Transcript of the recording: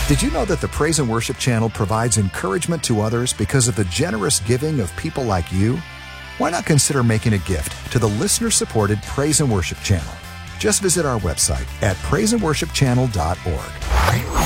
Did you know that the Praise and Worship channel provides encouragement to others because of the generous giving of people like you? Why not consider making a gift to the listener-supported Praise and Worship channel? Just visit our website at praiseandworshipchannel.org.